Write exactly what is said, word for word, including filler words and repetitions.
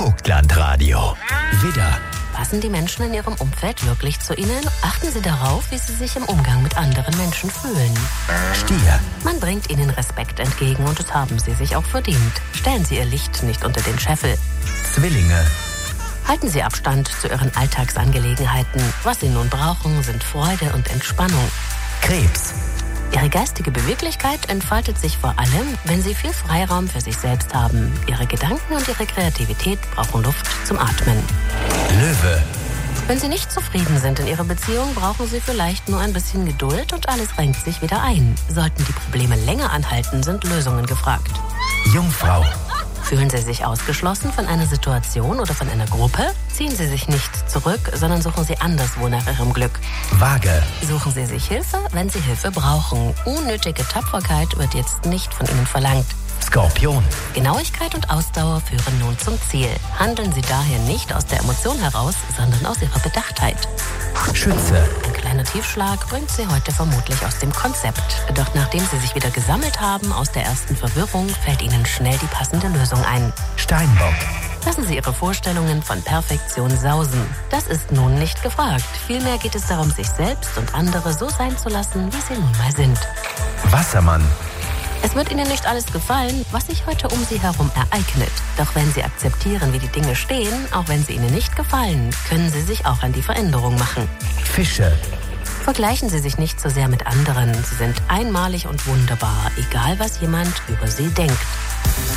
Vogtlandradio. Widder. Passen die Menschen in ihrem Umfeld wirklich zu ihnen? Achten Sie darauf, wie sie sich im Umgang mit anderen Menschen fühlen. Stier. Man bringt ihnen Respekt entgegen und das haben sie sich auch verdient. Stellen Sie Ihr Licht nicht unter den Scheffel. Zwillinge. Halten Sie Abstand zu Ihren Alltagsangelegenheiten. Was Sie nun brauchen, sind Freude und Entspannung. Krebs. Ihre geistige Beweglichkeit entfaltet sich vor allem, wenn Sie viel Freiraum für sich selbst haben. Ihre Gedanken und Ihre Kreativität brauchen Luft zum Atmen. Löwe. Wenn Sie nicht zufrieden sind in Ihrer Beziehung, brauchen Sie vielleicht nur ein bisschen Geduld und alles renkt sich wieder ein. Sollten die Probleme länger anhalten, sind Lösungen gefragt. Jungfrau. Fühlen Sie sich ausgeschlossen von einer Situation oder von einer Gruppe? Ziehen Sie sich nicht zurück, sondern suchen Sie anderswo nach Ihrem Glück. Waage. Suchen Sie sich Hilfe, wenn Sie Hilfe brauchen. Unnötige Tapferkeit wird jetzt nicht von Ihnen verlangt. Skorpion. Genauigkeit und Ausdauer führen nun zum Ziel. Handeln Sie daher nicht aus der Emotion heraus, sondern aus Ihrer Bedachtheit. Schütze. Ein kleiner Tiefschlag bringt Sie heute vermutlich aus dem Konzept. Doch nachdem Sie sich wieder gesammelt haben aus der ersten Verwirrung, fällt Ihnen schnell die passende Lösung ein. Steinbock. Lassen Sie Ihre Vorstellungen von Perfektion sausen. Das ist nun nicht gefragt. Vielmehr geht es darum, sich selbst und andere so sein zu lassen, wie sie nun mal sind. Wassermann. Es wird Ihnen nicht alles gefallen, was sich heute um Sie herum ereignet. Doch wenn Sie akzeptieren, wie die Dinge stehen, auch wenn sie Ihnen nicht gefallen, können Sie sich auch an die Veränderung machen. Fische. Vergleichen Sie sich nicht so sehr mit anderen. Sie sind einmalig und wunderbar, egal was jemand über Sie denkt.